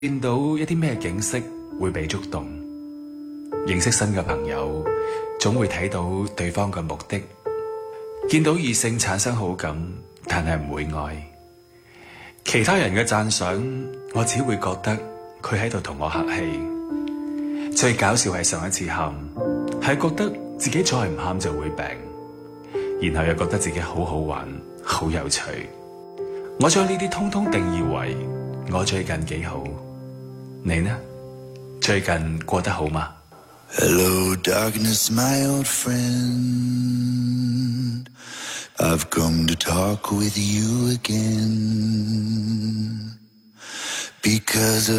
見到一啲咩景色會被觸動，認識新嘅朋友總會睇到對方嘅目的，見到異性產生好感，但係唔會愛。其他人嘅讚賞，我只會覺得佢喺度同我客氣。最搞笑係上一次喊，係覺得自己再唔喊就會病，然後又覺得自己好好玩，好有趣。我將呢啲通通定義為我最近幾好。你呢？最近過得好嗎？ Hello, darkness, my old friend. I've come to talk with you again because of